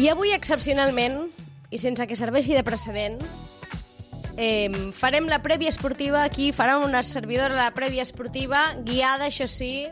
I avui, excepcionalment, i sense que serveixi de precedent, farem la prèvia esportiva aquí, farà una servidora la prèvia esportiva, guiada, això sí,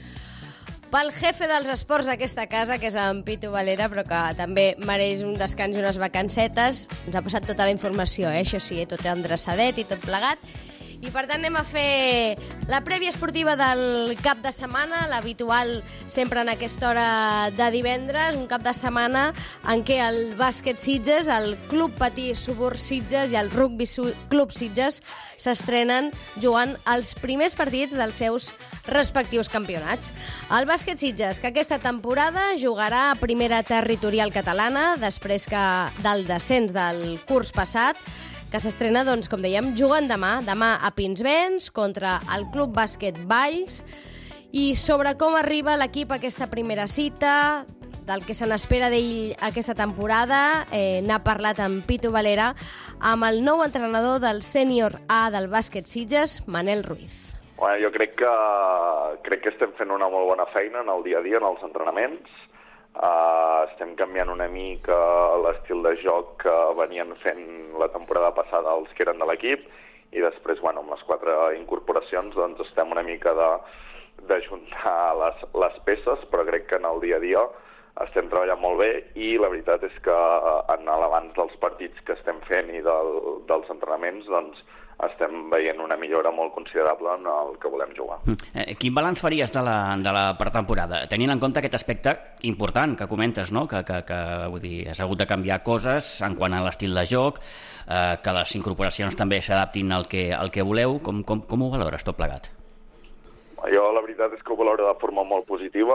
pel jefe dels esports d'aquesta casa, que és en Pitu Valera, però que també mereix un descans i unes vacancetes. Ens ha passat tota la informació, això sí, tot endreçadet i tot plegat. I per tant anem a fer la prèvia esportiva del cap de setmana, l'habitual sempre en aquesta hora de divendres, un cap de setmana en què el bàsquet Sitges, el Club Patí Subur Sitges i el Rugby Club Sitges s'estrenen jugant els primers partits dels seus respectius campionats. El bàsquet Sitges, que aquesta temporada jugarà a primera territorial catalana, després que del descens del curs passat, que s'estrena, doncs, com dèiem, jugant demà a Pinsbens contra el Club Bàsquet Valls, i sobre com arriba l'equip a aquesta primera cita, del que se n'espera d'ell aquesta temporada, n'ha parlat amb Pitu Valera, amb el nou entrenador del sènior A del bàsquet Sitges, Manel Ruiz. Bueno, jo crec que estem fent una molt bona feina en el dia a dia, en els entrenaments. Estem canviant una mica l'estil de joc que venien fent la temporada passada els que eren de l'equip, i després, bueno, amb les 4 incorporacions, doncs estem una mica d'ajuntar les peces, però crec que en el dia a dia estem treballant molt bé, i la veritat és que en l'abans dels partits que estem fent i dels entrenaments, doncs estem veient una millora molt considerable en el que volem jugar. Quin balanç faries de la pretemporada? Tenint en compte aquest aspecte important que comentes, no? Que vull dir, has hagut de canviar coses en quant a l'estil de joc, que les incorporacions també s'adaptin al que voleu. Com ho valores tot plegat? Jo la veritat és que ho valoro de forma molt positiva.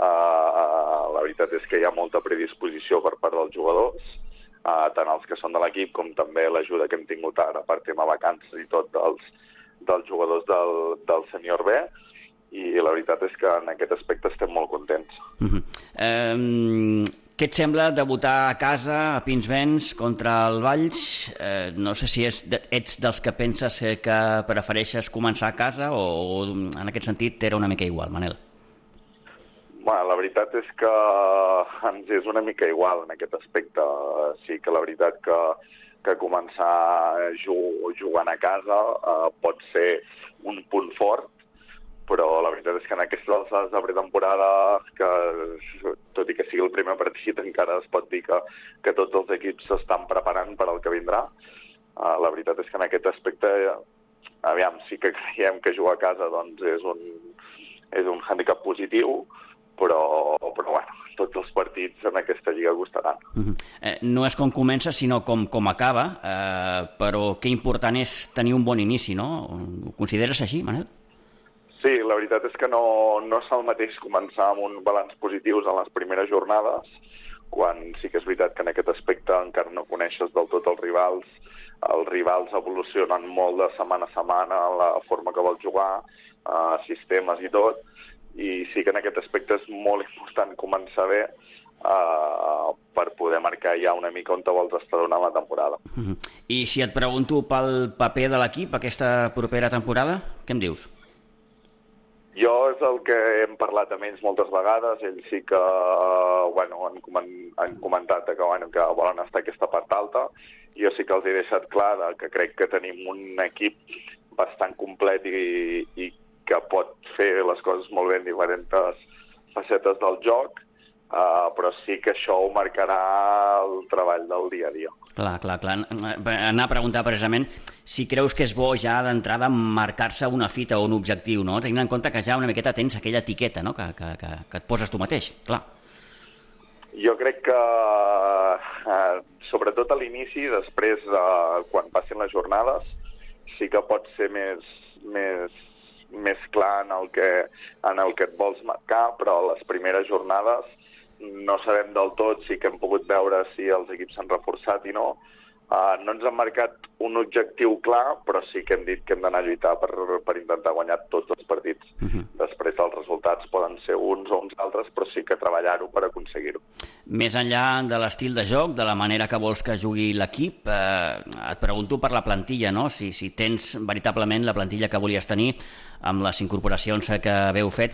La veritat és que hi ha molta predisposició per part dels jugadors, tant els que són de l'equip com també l'ajuda que hem tingut ara per tema vacances i tot dels jugadors del sènior B, i la veritat és que en aquest aspecte estem molt contents. Què et sembla debutar a casa, a Pinsbens, contra el Valls? No sé si ets dels que penses que prefereixes començar a casa, o en aquest sentit era una mica igual, Manel? Bueno, la veritat és que ens és una mica igual en aquest aspecte. Sí que la veritat que començar jugant a casa pot ser un punt fort, però la veritat és que en aquestes alçades de pretemporada, que tot i que sigui el primer partit, encara es pot dir que tots els equips s'estan preparant per al que vindrà. La veritat és que en aquest aspecte, aviam, sí que creiem que jugar a casa doncs, és un hàndicap positiu, però bueno, tots els partits en aquesta lliga costaran. No és com comença, sinó com acaba, però que important és tenir un bon inici, no? Ho consideres així, Manel? Sí, la veritat és que no és el mateix començar amb un balanç positius en les primeres jornades, quan sí que és veritat que en aquest aspecte encara no coneixes del tot els rivals evolucionen molt de setmana a setmana, la forma que vols jugar, sistemes i tot, i sí que en aquest aspecte és molt important començar bé per poder marcar ja una mica on te vols estar durant la temporada. I si et pregunto pel paper de l'equip aquesta propera temporada, què em dius? Jo és el que hem parlat amb ells moltes vegades. Ells sí que han comentat que volen estar a aquesta part alta. Jo sí que els he deixat clar que crec que tenim un equip bastant complet i que pot fer les coses molt bé en diferents facetes del joc, però sí que això ho marcarà el treball del dia a dia. Clar. Anar a preguntar precisament si creus que és bo ja d'entrada marcar-se una fita o un objectiu, no? Tenint en compte que ja una miqueta tens aquella etiqueta, no? que et poses tu mateix, clar. Jo crec que, sobretot a l'inici, després, quan passin les jornades, sí que pot ser més clar en el que et vols marcar, però a les primeres jornades no sabem del tot, sí que hem pogut veure si els equips s'han reforçat i no. No ens han marcat un objectiu clar, però sí que hem dit que hem d'anar a lluitar per intentar guanyar tots els partits. Després els resultats poden ser uns o uns altres, però sí que treballar-ho per aconseguir-ho. Més enllà de l'estil de joc, de la manera que vols que jugui l'equip, et pregunto per la plantilla, no? Si tens veritablement la plantilla que volies tenir amb les incorporacions que haveu fet.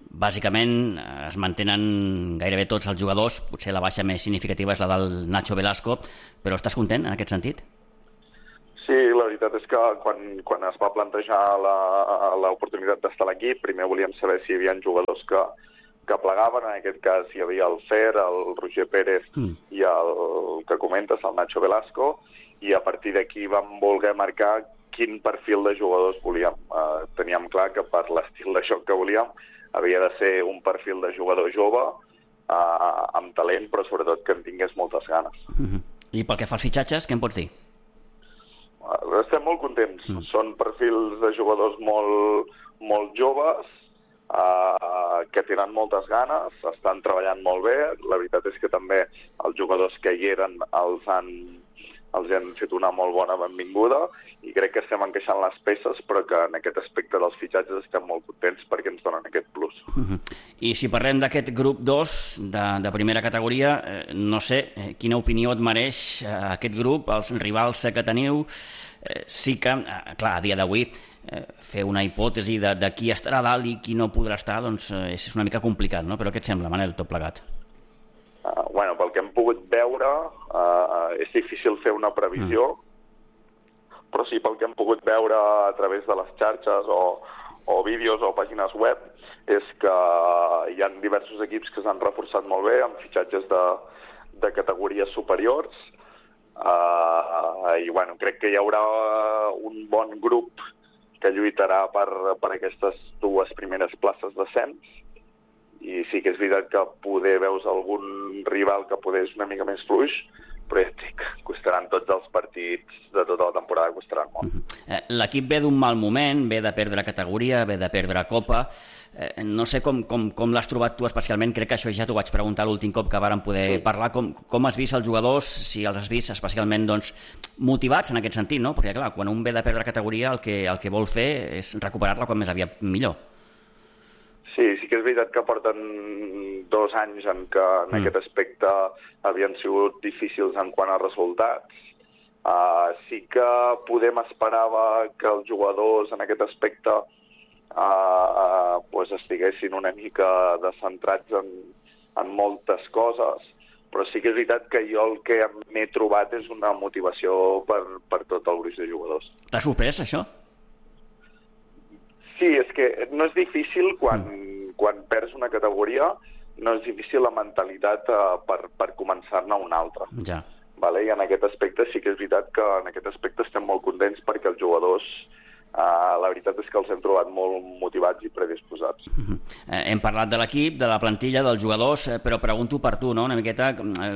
bàsicament es mantenen gairebé tots els jugadors, potser la baixa més significativa és la del Nacho Velasco, però estàs content en aquest sentit? Sí, la veritat és que quan es va plantejar l'oportunitat d'estar a l'equip, primer volíem saber si hi havia jugadors que plegaven. En aquest cas hi havia el Fer, el Roger Pérez i el que comentes, el Nacho Velasco, i a partir d'aquí vam voler marcar quin perfil de jugadors volíem. Teníem clar que per l'estil de joc que volíem havia de ser un perfil de jugador jove, amb talent, però sobretot que en tingués moltes ganes. I pel que fa als fitxatges, què em pots dir? Estem molt contents. Són perfils de jugadors molt joves, que tenen moltes ganes, estan treballant molt bé. La veritat és que també els jugadors que hi eren els han fet una molt bona benvinguda i crec que estem encaixant les peces, però que en aquest aspecte dels fitxatges estem molt contents perquè ens donen aquest plus. I si parlem d'aquest grup 2 de primera categoria, no sé quina opinió et mereix aquest grup, els rivals que teniu. Sí que, clar, a dia d'avui fer una hipòtesi de qui estarà dalt i qui no podrà estar, doncs és una mica complicat, no? Però què et sembla, Manel, tot plegat? Pel que hem pogut veure, és difícil fer una previsió, però sí pel que hem pogut veure a través de les xarxes o vídeos o pàgines web, és que hi ha diversos equips que s'han reforçat molt bé amb fitxatges de categories superiors, i crec que hi haurà un bon grup que lluitarà per aquestes dues primeres places d'ascens. I sí que és veritat que poder veus algun rival que poder és una mica més fluix, però ja et dic, costaran tots els partits de tota la temporada, costaran molt. L'equip ve d'un mal moment, ve de perdre categoria, ve de perdre Copa. No sé com l'has trobat tu especialment, crec que això ja t'ho vaig preguntar l'últim cop que vàrem poder parlar. Com has vist els jugadors, si els has vist especialment motivats en aquest sentit, no? Perquè clar, quan un ve de perdre categoria el que vol fer és recuperar-la quan més aviat millor. Sí que és veritat que porten 2 anys en què en aquest aspecte havien sigut difícils en quant a resultats. Sí que esperava que els jugadors en aquest aspecte estiguessin una mica descentrats en moltes coses, però sí que és veritat que jo el que m'he trobat és una motivació per tot el gruix de jugadors. T'ha sorprès, això? Sí, és que no és difícil quan perds una categoria, no és difícil la mentalitat per començar-ne una altra. Ja. Vale? I en aquest aspecte sí que és veritat que en aquest aspecte estem molt contents perquè els jugadors, la veritat és que els hem trobat molt motivats i predisposats. Hem parlat de l'equip, de la plantilla, dels jugadors, però pregunto per tu, no? Una miqueta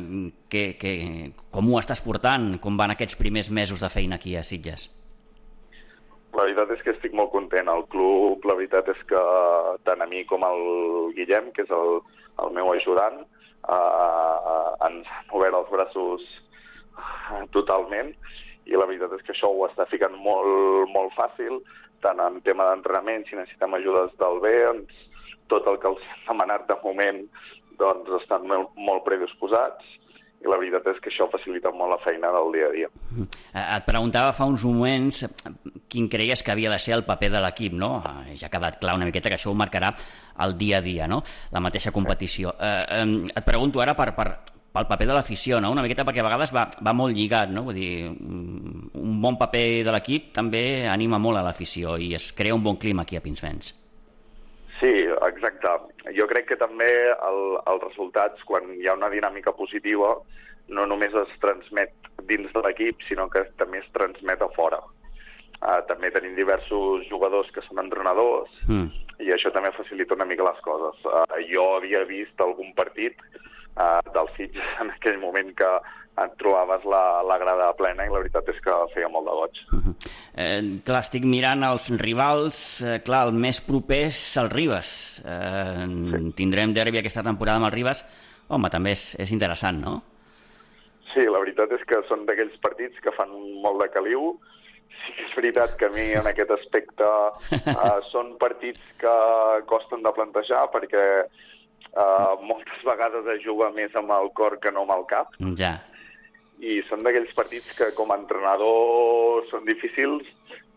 com ho estàs portant, com van aquests primers mesos de feina aquí a Sitges? La veritat és que estic molt content. El club, la veritat és que tant a mi com al Guillem, que és el meu ajudant, ens han obert els braços totalment i la veritat és que això ho està ficant molt fàcil, tant en tema d'entrenament, si necessitem ajudes del B, tot el que els hem demanat de moment doncs estan molt predisposats. I la veritat és que això facilita molt la feina del dia a dia. Et preguntava fa uns moments quin creies que havia de ser el paper de l'equip, no? Ja ha quedat clar una miqueta que això ho marcarà el dia a dia, no? La mateixa competició. Et pregunto ara pel paper de l'afició, no? Una miqueta perquè a vegades va molt lligat, no? Vull dir, un bon paper de l'equip també anima molt a l'afició i es crea un bon clima aquí a Pinsbens. Sí, exacte. Jo crec que també els resultats, quan hi ha una dinàmica positiva, no només es transmet dins de l'equip, sinó que també es transmet a fora. També tenim diversos jugadors que són entrenadors i això també facilita una mica les coses. Jo havia vist algun partit del Sitges en aquell moment que et trobaves la grada plena i la veritat és que feia molt de goig. Clar, estic mirant els rivals, clar, el més proper és el Ribes. Tindrem derbi aquesta temporada amb el Ribes. Home, també és interessant, no? Sí, la veritat és que són d'aquells partits que fan molt de caliu. Sí que és veritat que a mi en aquest aspecte són partits que costen de plantejar perquè moltes vegades es juga més amb el cor que no amb el cap. Ja. I són d'aquells partits que com a entrenador són difícils,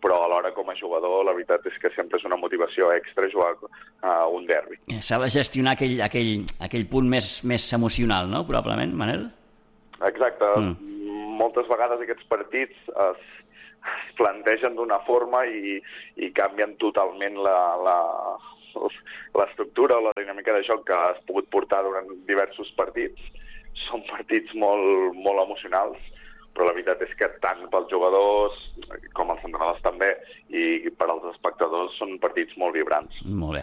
però alhora com a jugador la veritat és que sempre és una motivació extra jugar un derbi. S'ha de gestionar aquell punt més emocional, no?, probablement, Manel? Exacte. Moltes vegades aquests partits es plantegen d'una forma i canvien totalment l'estructura o la dinàmica de joc que has pogut portar durant diversos partits. Són partits molt, molt emocionals, però la veritat és que tant pels jugadors com els entrenadors també i per als espectadors són partits molt vibrants. Molt bé.